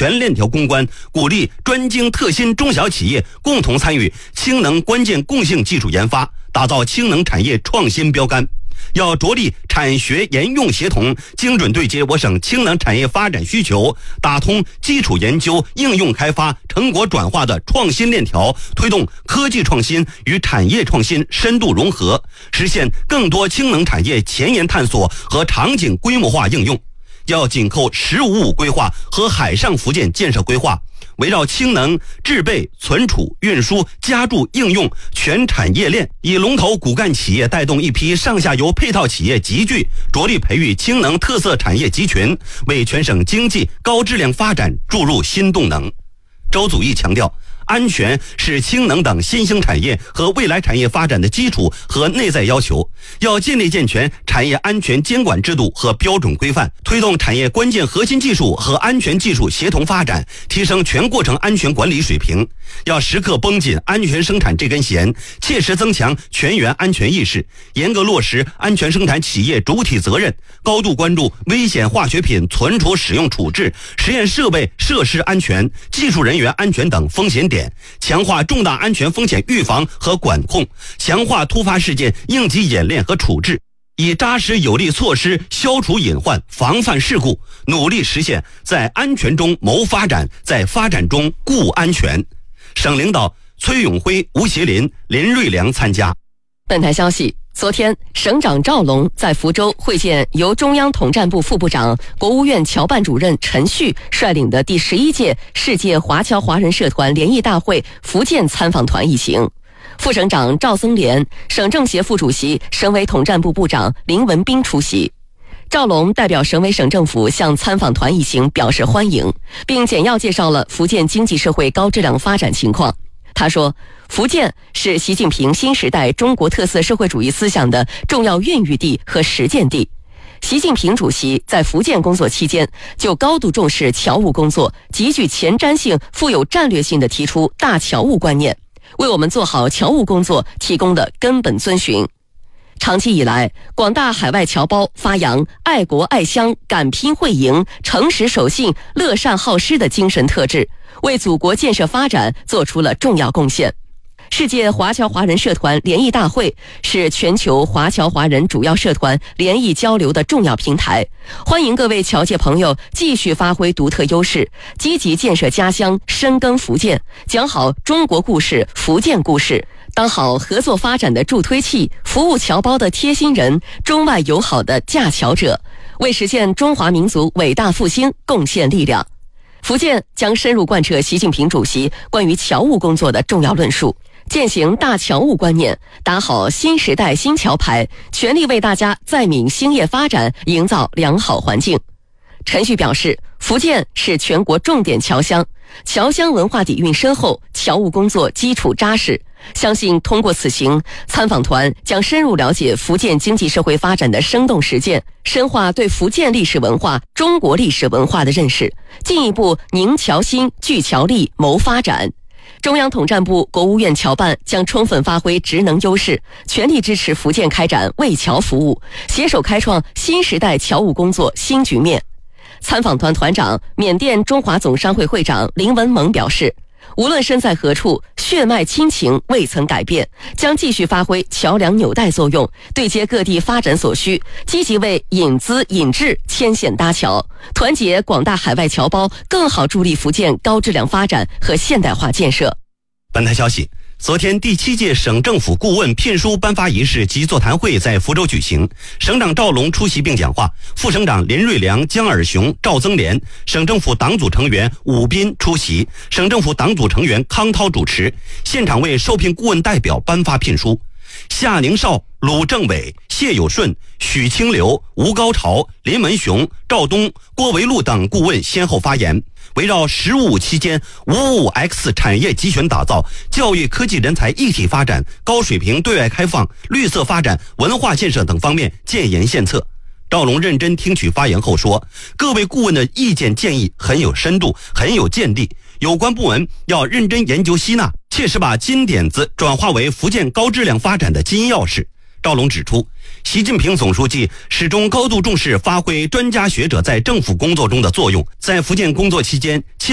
全链条攻关，鼓励专精特新中小企业共同参与氢能关键共性技术研发，打造氢能产业创新标杆。要着力产学研用协同，精准对接我省氢能产业发展需求，打通基础研究、应用开发、成果转化的创新链条，推动科技创新与产业创新深度融合，实现更多氢能产业前沿探索和场景规模化应用。要紧扣“十五五”规划和海上福建建设规划，围绕氢能制备、存储、运输、加注、应用全产业链，以龙头骨干企业带动一批上下游配套企业集聚，着力培育氢能特色产业集群，为全省经济高质量发展注入新动能。周祖义强调，安全是氢能等新兴产业和未来产业发展的基础和内在要求，要建立健全产业安全监管制度和标准规范，推动产业关键核心技术和安全技术协同发展，提升全过程安全管理水平。要时刻绷紧安全生产这根弦，切实增强全员安全意识，严格落实安全生产企业主体责任，高度关注危险化学品存储使用处置、实验设备设施安全、技术人员安全等风险点，强化重大安全风险预防和管控，强化突发事件应急演练和处置，以扎实有力措施消除隐患，防范事故，努力实现在安全中谋发展，在发展中顾安全。省领导崔永辉、吴协林、林瑞良参加。 本台消息，昨天，省长赵龙在福州会见由中央统战部副部长、国务院侨办主任陈旭率领的第11届世界华侨华人社团联谊大会福建参访团一行。副省长赵增廉、省政协副主席、省委统战部部长林文斌出席。赵龙代表省委省政府向参访团一行表示欢迎，并简要介绍了福建经济社会高质量发展情况。他说，福建是习近平新时代中国特色社会主义思想的重要孕育地和实践地。习近平主席在福建工作期间，就高度重视侨务工作，极具前瞻性、富有战略性地提出大侨务观念，为我们做好侨务工作提供了根本遵循。长期以来，广大海外侨胞发扬爱国爱乡、敢拼会赢、诚实守信、乐善好施的精神特质，为祖国建设发展做出了重要贡献。世界华侨华人社团联谊大会是全球华侨华人主要社团联谊交流的重要平台，欢迎各位侨界朋友继续发挥独特优势，积极建设家乡，深耕福建，讲好中国故事、福建故事，当好合作发展的助推器，服务侨胞的贴心人，中外友好的架桥者，为实现中华民族伟大复兴贡献力量。福建将深入贯彻习近平主席关于侨务工作的重要论述，践行大侨务观念，打好新时代新侨牌，全力为大家在闽兴业发展营造良好环境。陈旭表示，福建是全国重点侨乡，侨乡文化底蕴深厚，侨务工作基础扎实。相信通过此行，参访团将深入了解福建经济社会发展的生动实践，深化对福建历史文化、中国历史文化的认识，进一步凝侨心、聚侨力、谋发展。中央统战部、国务院侨办将充分发挥职能优势，全力支持福建开展为侨服务，携手开创新时代侨务工作新局面。参访团团长、缅甸中华总商会会长林文蒙表示，无论身在何处，血脉亲情未曾改变，将继续发挥桥梁纽带作用，对接各地发展所需，积极为引资引智牵线搭桥，团结广大海外侨胞，更好助力福建高质量发展和现代化建设。 本台消息，昨天第7届省政府顾问聘书颁发仪式及座谈会在福州举行，省长赵龙出席并讲话，副省长林瑞良、江尔雄、赵增廉，省政府党组成员武斌出席，省政府党组成员康涛主持，现场为受聘顾问代表颁发聘书。夏宁绍、鲁政伟、谢有顺、许清流、吴高潮、林文雄、赵东、郭维禄等顾问先后发言，围绕“15期间 555X 产业集群打造、教育科技人才一体发展、高水平对外开放、绿色发展、文化建设等方面建言献策。赵龙认真听取发言后说，各位顾问的意见建议很有深度，很有见地，有关部门要认真研究吸纳，切实把金点子转化为福建高质量发展的金钥匙。赵龙指出，习近平总书记始终高度重视发挥专家学者在政府工作中的作用，在福建工作期间